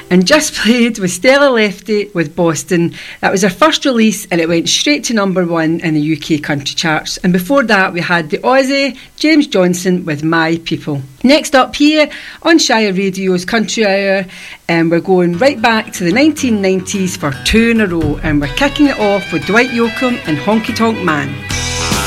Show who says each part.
Speaker 1: And just played with Stella Lefty with Boston. That was her first release and it went straight to number 1 in the UK country charts. And before that we had the Aussie James Johnson with My People. Next up here on Shire Radio's Country Hour, and we're going right back to the 1990s for 2 in a row, and we're kicking it off with Dwight Yoakam and Honky Tonk Man.